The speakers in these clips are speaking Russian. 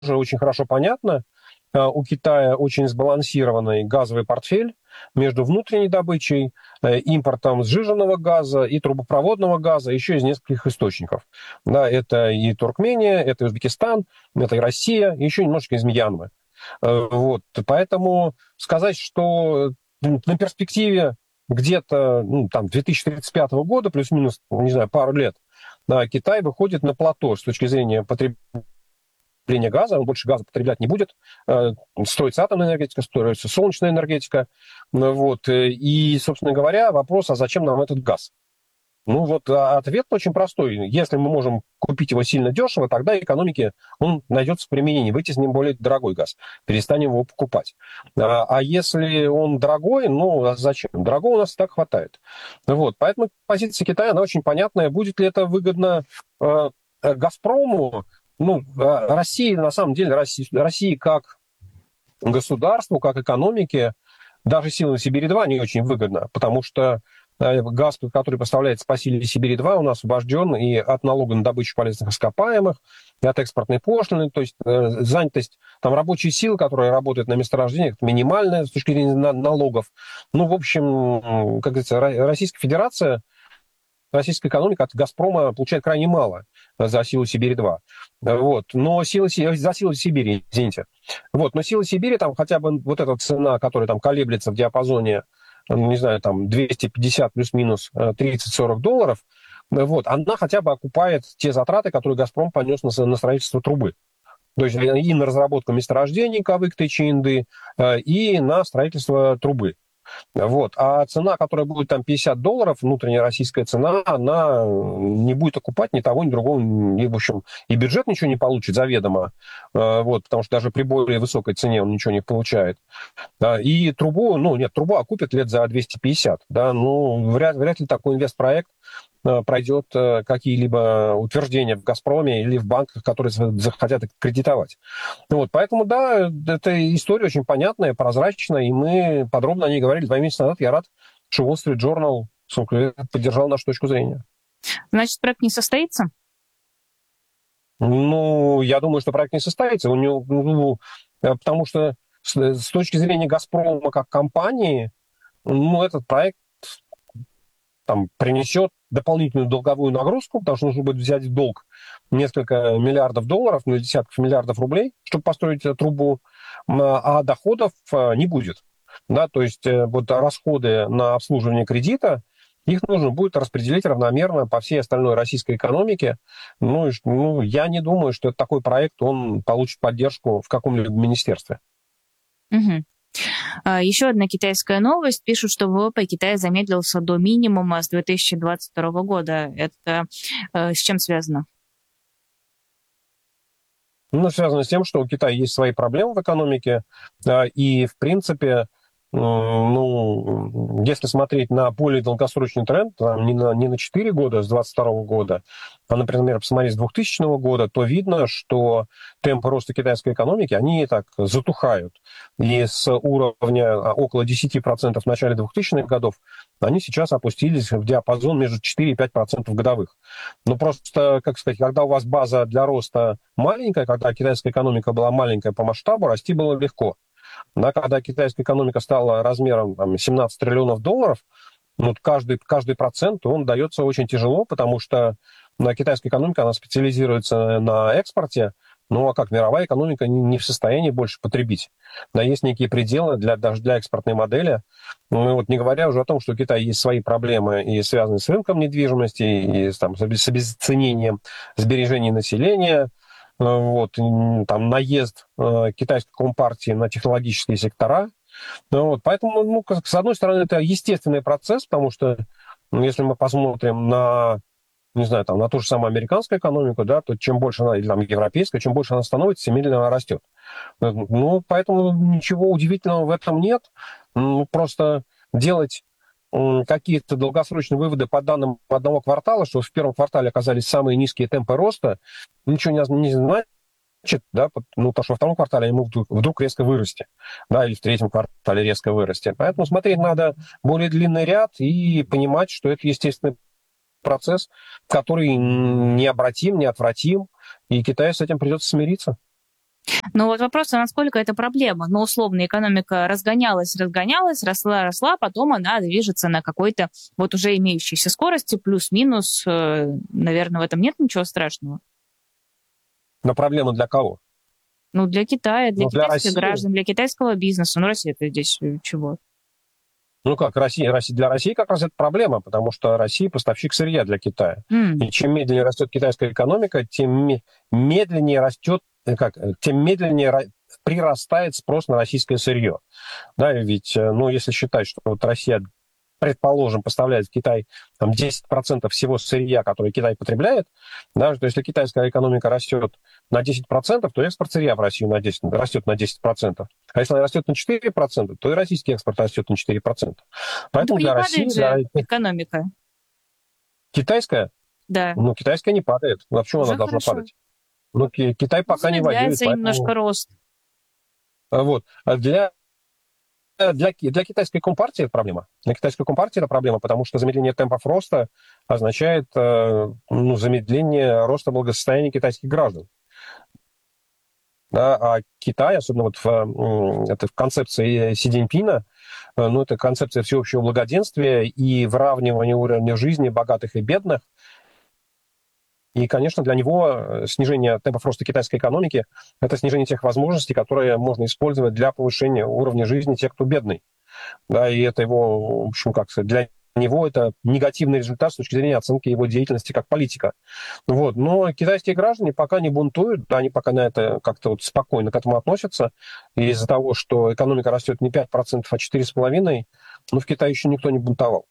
очень хорошо понятно. У Китая очень сбалансированный газовый портфель между внутренней добычей, импортом сжиженного газа и трубопроводного газа еще из нескольких источников. Да, это и Туркмения, это и Узбекистан, это и Россия, и еще немножечко из Мьянмы. Вот. Поэтому сказать, что на перспективе где-то там, 2035 года, плюс-минус, не знаю, пару лет, да, Китай выходит на плато с точки зрения потребления газа, он больше газа потреблять не будет. Строится атомная энергетика, строится солнечная энергетика. Вот. И, собственно говоря, вопрос, а зачем нам этот газ? Ну вот ответ очень простой. Если мы можем купить его сильно дешево, тогда экономике он найдется применение. Вытесним более дорогой газ, перестанем его покупать. А если он дорогой, ну а зачем? Дорогого у нас и так хватает. Вот. Поэтому позиция Китая, она очень понятная. Будет ли это выгодно «Газпрому»? Ну, России, на самом деле, России как государству, как экономике, даже силам Сибири-2 не очень выгодно, потому что газ, который поставляется по силе Сибири-2, у нас освобожден и от налога на добычу полезных ископаемых, и от экспортной пошлины, то есть занятость, там рабочие силы, которые работают на месторождениях, минимальная с точки зрения налогов. Ну, в общем, как говорится, Российская Федерация, российская экономика от «Газпрома» получает крайне мало за силу Сибири-2. Вот. Но за силу Сибири, извините. Вот. Но сила Сибири, там хотя бы вот эта цена, которая там колеблется в диапазоне, не знаю, там 250 плюс-минус 30-40 долларов, вот, она хотя бы окупает те затраты, которые «Газпром» понес на строительство трубы. То есть и на разработку месторождений Кавык, Чаинды, и на строительство трубы. Вот. А цена, которая будет там 50 долларов, внутренняя российская цена, она не будет окупать ни того, ни другого. И, в общем, и бюджет ничего не получит заведомо, вот, потому что даже при более высокой цене он ничего не получает. И трубу, ну, нет, трубу окупят лет за 250. Да, ну, вряд ли такой инвестпроект пройдет какие-либо утверждения в «Газпроме» или в банках, которые захотят кредитовать. Вот, поэтому, да, эта история очень понятная, прозрачная, и мы подробно о ней говорили 2 месяца назад. Я рад, что Wall Street Journal поддержал нашу точку зрения. Значит, проект не состоится? Ну, я думаю, что проект не состоится. У него, потому что с точки зрения «Газпрома» как компании, ну, этот проект там принесет дополнительную долговую нагрузку, потому что нужно будет взять в долг несколько миллиардов долларов, ну, или десятков миллиардов рублей, чтобы построить трубу, а доходов не будет. Да, то есть вот расходы на обслуживание кредита, их нужно будет распределить равномерно по всей остальной российской экономике. Ну, я не думаю, что такой проект, он получит поддержку в каком-либо министерстве. Угу. Еще одна китайская новость. Пишут, что ВВП Китая замедлился до минимума с 2022 года. Это с чем связано? Ну, связано с тем, что у Китая есть свои проблемы в экономике, и, в принципе, ну, если смотреть на более долгосрочный тренд, там, не на 4 года с 2022 года, а, например, посмотреть с 2000 года, то видно, что темпы роста китайской экономики, они так затухают. И с уровня около 10% в начале 2000-х годов они сейчас опустились в диапазон между 4 и 5% годовых. Но просто, как сказать, когда у вас база для роста маленькая, когда китайская экономика была маленькая по масштабу, расти было легко. Да, когда китайская экономика стала размером там, 17 триллионов долларов, ну, каждый процент, он дается очень тяжело, потому что китайская экономика, она специализируется на экспорте, ну, а как мировая экономика не в состоянии больше потребить. Да, есть некие пределы даже для экспортной модели. Ну, вот не говоря уже о том, что у Китая есть свои проблемы, и связанные с рынком недвижимости, и там, с обесценением сбережений населения, вот, там наезд китайской компартии на технологические сектора. Вот, поэтому, ну, с одной стороны, это естественный процесс, потому что если мы посмотрим на, не знаю, там, на ту же самую американскую экономику, да, то чем больше она, или там европейская, чем больше она становится, тем медленнее она растет. Ну, поэтому ничего удивительного в этом нет. Просто делать какие-то долгосрочные выводы по данным одного квартала, что в первом квартале оказались самые низкие темпы роста, ничего не значит, да, ну, потому что во втором квартале они могут вдруг резко вырасти, да, или в третьем квартале резко вырасти. Поэтому смотреть надо более длинный ряд и понимать, что это естественный процесс, который необратим, неотвратим, и Китаю с этим придется смириться. Но вот вопрос, а насколько это проблема? Ну, условно, экономика разгонялась, росла, потом она движется на какой-то вот уже имеющейся скорости, плюс-минус, наверное, в этом нет ничего страшного. Но проблема для кого? Ну, для Китая, для Для китайских России. граждан, для китайского бизнеса. Ну, Россия-то здесь чего? Ну как, для России как раз это проблема, потому что Россия поставщик сырья для Китая. И чем медленнее растет китайская экономика, тем медленнее прирастает спрос на российское сырье. Да, ведь, если считать, что вот Россия, предположим, поставляет в Китай там, 10% всего сырья, которое Китай потребляет, да, то если китайская экономика растет на 10%, то экспорт сырья в Россию растет на 10%. А если она растет на 4%, то и российский экспорт растет на 4%. Поэтому для России... экономика. Китайская? Да. Ну, китайская не падает. А почему она должна падать? Ну, Китай пока не воюет. Замедляется немножко рост. Вот. Для китайской компартии это проблема. Для китайской компартии это проблема, потому что замедление темпов роста означает замедление роста благосостояния китайских граждан. Да, а Китай, особенно вот в концепции Си Цзиньпина, это концепция всеобщего благоденствия и выравнивания уровня жизни богатых и бедных. И, конечно, для него снижение темпов роста китайской экономики – это снижение тех возможностей, которые можно использовать для повышения уровня жизни тех, кто бедный. Да, и это его, в общем, для него это негативный результат с точки зрения оценки его деятельности как политика. Вот. Но китайские граждане пока не бунтуют, они пока на это как-то вот спокойно к этому относятся. И из-за того, что экономика растет не 5%, а 4,5%, в Китае еще никто не бунтовал.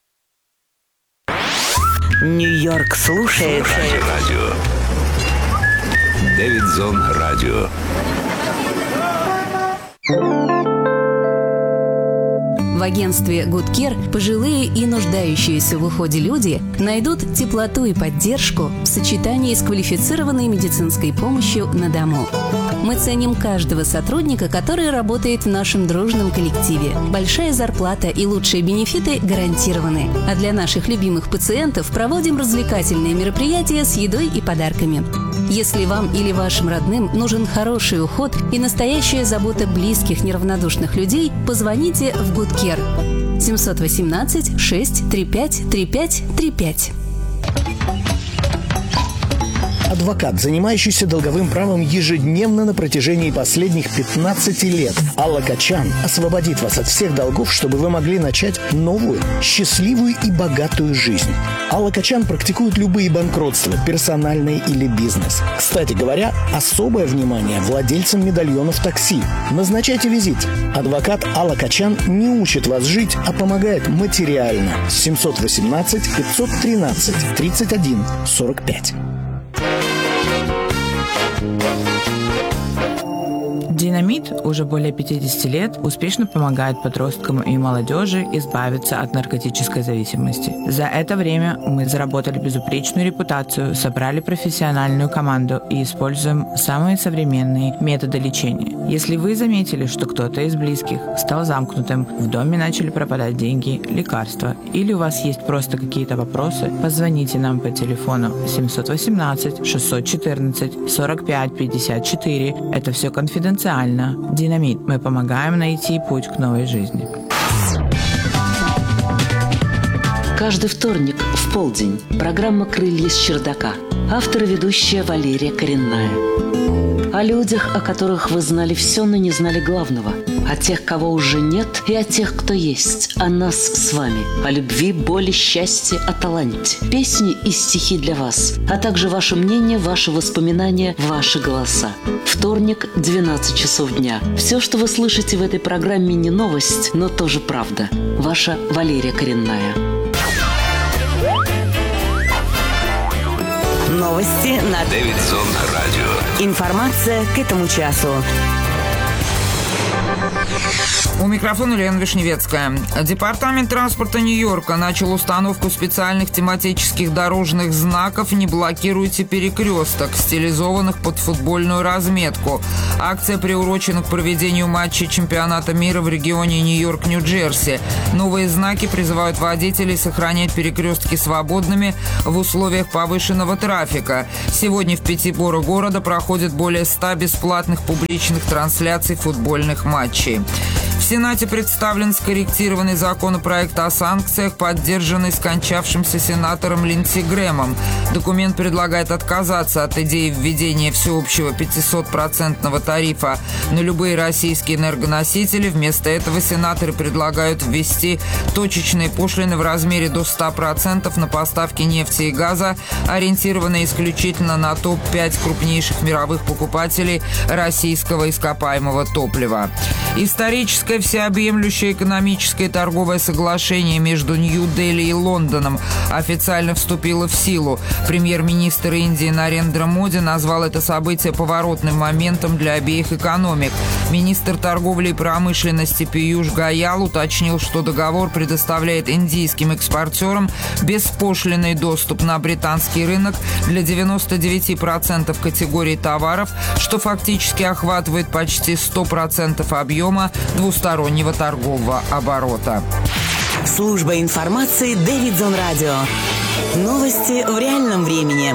Нью-Йорк слушает радио. Дэвидсон радио. В агентстве Good Care пожилые и нуждающиеся в уходе люди найдут теплоту и поддержку в сочетании с квалифицированной медицинской помощью на дому. Мы ценим каждого сотрудника, который работает в нашем дружном коллективе. Большая зарплата и лучшие бенефиты гарантированы. А для наших любимых пациентов проводим развлекательные мероприятия с едой и подарками. Если вам или вашим родным нужен хороший уход и настоящая забота близких неравнодушных людей, позвоните в Good Care 718 635 3535. Адвокат, занимающийся долговым правом ежедневно на протяжении последних 15 лет. Алла Качан освободит вас от всех долгов, чтобы вы могли начать новую, счастливую и богатую жизнь. Алла Качан практикует любые банкротства, персональные или бизнес. Кстати говоря, особое внимание владельцам медальонов такси. Назначайте визит. Адвокат Алла Качан не учит вас жить, а помогает материально. 718 513 31 45. Динамит уже более 50 лет успешно помогает подросткам и молодежи избавиться от наркотической зависимости. За это время мы заработали безупречную репутацию, собрали профессиональную команду и используем самые современные методы лечения. Если вы заметили, что кто-то из близких стал замкнутым, в доме начали пропадать деньги, лекарства, или у вас есть просто какие-то вопросы, позвоните нам по телефону 718 614 45 54. Это все конфиденциально. Динамит. Мы помогаем найти путь к новой жизни. Каждый вторник в полдень программа «Крылья с чердака». Автор и ведущая Валерия Коренная. О людях, о которых вы знали все, но не знали главного. О тех, кого уже нет, и о тех, кто есть. О нас с вами. О любви, боли, счастье, о таланте. Песни и стихи для вас. А также ваше мнение, ваши воспоминания, ваши голоса. Вторник, 12 часов дня. Все, что вы слышите в этой программе, не новость, но тоже правда. Ваша Валерия Коренная. Новости на Дэвидсон радио. Информация к этому часу. У микрофона Лена Вишневецкая. Департамент транспорта Нью-Йорка начал установку специальных тематических дорожных знаков «Не блокируйте перекресток», стилизованных под футбольную разметку. Акция приурочена к проведению матчей чемпионата мира в регионе Нью-Йорк-Нью-Джерси. Новые знаки призывают водителей сохранять перекрестки свободными в условиях повышенного трафика. Сегодня в 5 порах города проходит более 100 бесплатных публичных трансляций футбольных матчей. В Сенате представлен скорректированный законопроект о санкциях, поддержанный скончавшимся сенатором Линдси Грэмом. Документ предлагает отказаться от идеи введения всеобщего 500% тарифа на любые российские энергоносители. Вместо этого сенаторы предлагают ввести точечные пошлины в размере до 100% на поставки нефти и газа, ориентированные исключительно на топ-5 крупнейших мировых покупателей российского ископаемого топлива. Историческое всеобъемлющее экономическое и торговое соглашение между Нью-Дели и Лондоном официально вступило в силу. Премьер-министр Индии Нарендра Моди назвал это событие поворотным моментом для обеих экономик. Министр торговли и промышленности Пиюш Гаял уточнил, что договор предоставляет индийским экспортерам беспошлинный доступ на британский рынок для 99% категорий товаров, что фактически охватывает почти 100% объема двустороннего торгового оборота. Служба информации Дэвидсон Радио. Новости в реальном времени.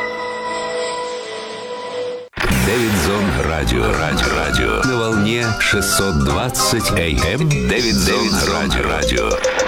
Дэвидсон радио. На волне 620 АМ. Дэвидсон радио.